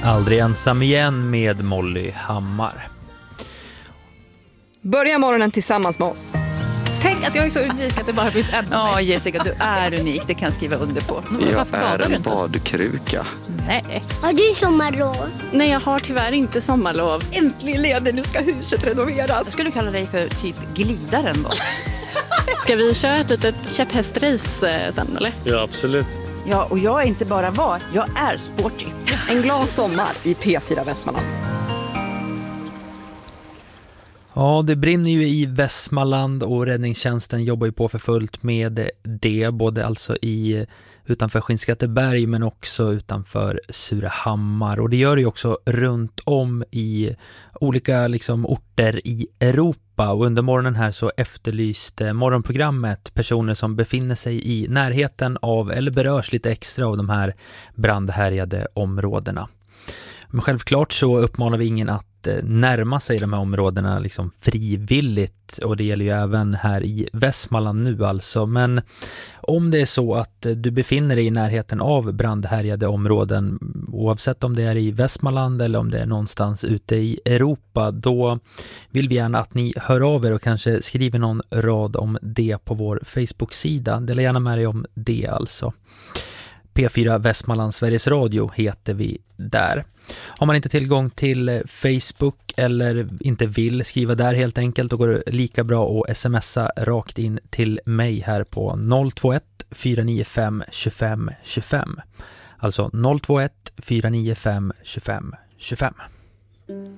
Aldrig ensam igen med Molly Hammar. Börja morgonen tillsammans med oss. Tänk att jag är så unik att det bara finns en. Ja, Jessica, du är unik. Det kan jag skriva under på. Jag är en badkruka. Nej. Har du sommarlov? Nej, jag har tyvärr inte sommarlov. Äntligen ledig, nu ska huset renoveras. Jag skulle kalla dig för typ glidaren då. Ska vi köra ett litet käpphästrace sen, eller? Ja, absolut. Ja, och jag är inte bara jag är sporty. En glad sommar i P4 Västmanland. Ja, det brinner ju i Västmanland och räddningstjänsten jobbar ju på för fullt med det, både alltså utanför Skinnskatteberg men också utanför Surahammar. Och det gör det ju också runt om i olika orter i Europa. Och under morgonen här så efterlyste morgonprogrammet personer som befinner sig i närheten av eller berörs lite extra av de här brandhärjade områdena. Men självklart så uppmanar vi ingen att närma sig de här områdena frivilligt, och det gäller ju även här i Västmanland nu alltså. Men om det är så att du befinner dig i närheten av brandhärjade områden, oavsett om det är i Västmanland eller om det är någonstans ute i Europa, då vill vi gärna att ni hör av er och kanske skriver någon rad om det på vår Facebook-sida. Dela gärna med dig om det alltså. P4 Västmanland Sveriges Radio heter vi där. Har man inte tillgång till Facebook eller inte vill skriva där helt enkelt, då går det lika bra att smsa rakt in till mig här på 021 495 25 25. Alltså 021 495 25 25.